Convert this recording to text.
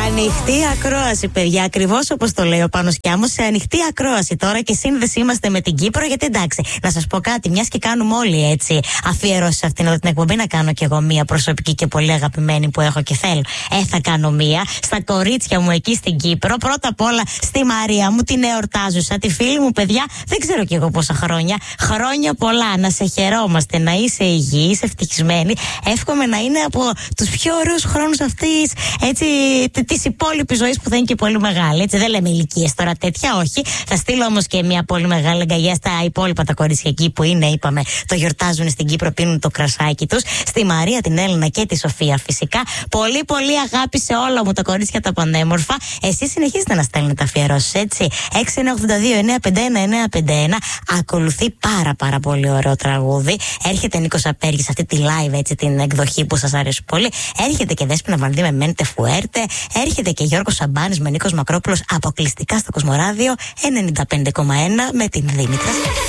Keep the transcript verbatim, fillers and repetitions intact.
Ανοιχτή ακρόαση, παιδιά. Ακριβώς όπως το λέει ο Πάνος Κιάμος, σε ανοιχτή ακρόαση τώρα και σύνδεση είμαστε με την Κύπρο. Γιατί εντάξει, να σας πω κάτι, μιας και κάνουμε όλοι έτσι αφιερώσεις σε αυτήν εδώ την εκπομπή, να κάνω κι εγώ μία προσωπική και πολύ αγαπημένη που έχω και θέλω. Ε, θα κάνω μία στα κορίτσια μου εκεί στην Κύπρο. Πρώτα απ' όλα στη Μαρία μου, την εορτάζουσα, τη φίλη μου, παιδιά. Δεν ξέρω κι εγώ πόσα χρόνια. Χρόνια πολλά, να σε χαιρόμαστε, να είσαι υγιής, ευτυχισμένη. Εύχομαι να είναι από τους πιο ωραίους χρόνους αυτής έτσι τη υπόλοιπη ζωή που θα είναι και πολύ μεγάλη. Έτσι, δεν λέμε ηλικίες τώρα τέτοια, όχι. Θα στείλω όμως και μια πολύ μεγάλη αγκαλιά στα υπόλοιπα τα κορίτσια εκεί που είναι, είπαμε, το γιορτάζουν στην Κύπρο, πίνουν το κρασάκι τους. Στη Μαρία, την Έλληνα και τη Σοφία φυσικά. Πολύ πολύ αγάπη σε όλα μου τα κορίτσια τα πανέμορφα. Εσείς συνεχίζετε να στέλνετε αφιερώσεις, έτσι. έξι ένα οκτώ δύο εννιά πέντε ένα εννιά πέντε ένα. Ακολουθεί πάρα πάρα πολύ ωραίο τραγούδι. Έρχεται Νίκος Απέργης, αυτή τη live, έτσι, την εκδοχή που σας αρέσει πολύ. Έρχεται και Δέσποινα Βανδύ με Μέντε Φουέρτε. Έρχεται και Γιώργος Σαμπάνης με Νίκος Μακρόπουλος, αποκλειστικά στο Κοσμοράδιο ενενήντα πέντε κόμμα ένα με την Δήμητρα.